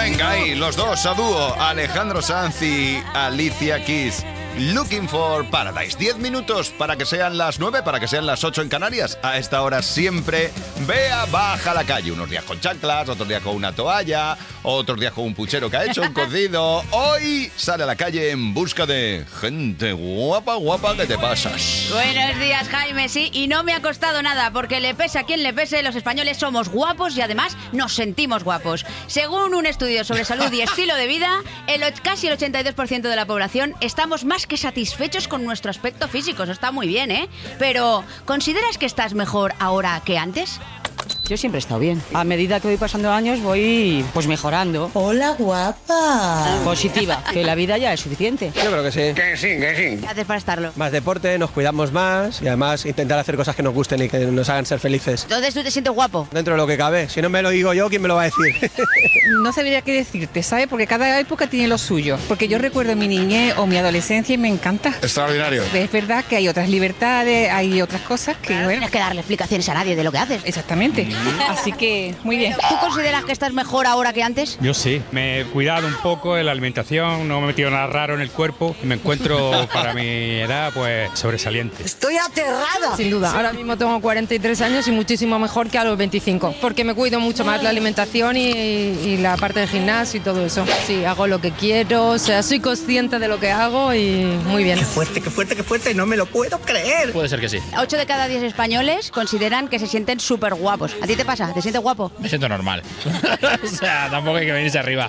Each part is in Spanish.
Venga, ahí, los dos a dúo, Alejandro Sanz y Alicia Keys. Looking for Paradise. 10 minutos para que sean las 9, para que sean las 8 en Canarias. A esta hora siempre Bea baja a la calle. Unos días con chanclas, otros días con una toalla, otros días con un puchero que ha hecho, un cocido. Hoy sale a la calle en busca de gente guapa, guapa, que te pasas. Buenos días, Jaime, sí, y no me ha costado nada, porque le pese a quien le pese, los españoles somos guapos y además nos sentimos guapos. Según un estudio sobre salud y estilo de vida, casi el 82% de la población estamos más que satisfechos con nuestro aspecto físico. Eso está muy bien, ¿eh? Pero, ¿consideras que estás mejor ahora que antes? Yo siempre he estado bien. A medida que voy pasando años voy pues mejorando. Hola, guapa. Positiva, que la vida ya es suficiente. Yo creo que sí. Que sí. ¿Qué haces para estarlo? Más deporte, nos cuidamos más y además intentar hacer cosas que nos gusten y que nos hagan ser felices. Entonces tú te sientes guapo. Dentro de lo que cabe. Si no me lo digo yo, ¿quién me lo va a decir? No sabría qué decirte, ¿sabes? Porque cada época tiene lo suyo. Porque yo recuerdo mi niñez o mi adolescencia y me encanta. Extraordinario. Es verdad que hay otras libertades, hay otras cosas que, No bueno, tienes que darle explicaciones a nadie de lo que haces. exactamente. Así que, muy bien. ¿Tú consideras que estás mejor ahora que antes? Yo sí, me he cuidado un poco en la alimentación, no me he metido nada raro en el cuerpo y me encuentro para mi edad pues sobresaliente. Estoy aterrada. Sin duda, ahora mismo tengo 43 años y muchísimo mejor que a los 25, porque me cuido mucho más la alimentación y la parte de gimnasio y todo eso. Sí, hago lo que quiero, o sea, soy consciente de lo que hago y muy bien. Qué fuerte, no me lo puedo creer. Puede ser que sí. 8 de cada 10 españoles consideran que se sienten súper guapos. ¿A ti te pasa? ¿Te sientes guapo? Me siento normal. O sea, tampoco hay que venirse arriba.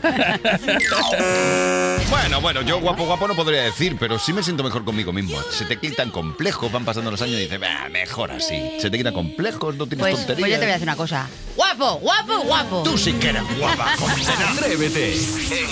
Bueno, yo guapo no podría decir, pero sí me siento mejor conmigo mismo. Se te quitan complejos, van pasando los años y dices, mejor así. Se te quitan complejos, no tienes tonterías. Pues yo te voy a decir una cosa. ¡Guapo! Tú sí que eres guapa, José. Atrévete.